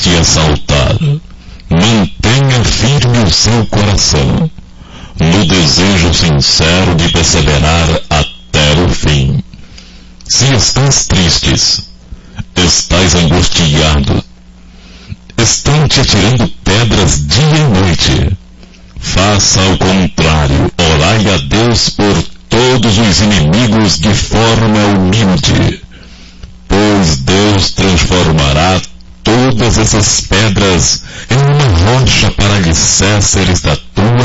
te assaltar, mantenha firme o seu coração, no desejo sincero de perseverar até o fim. Se estás tristes, estás angustiado, estão te atirando pedras dia e noite, faça ao contrário, orai a Deus por todos os inimigos de forma humilde, pois Deus transformará todas essas pedras em uma rocha para alicerces da tua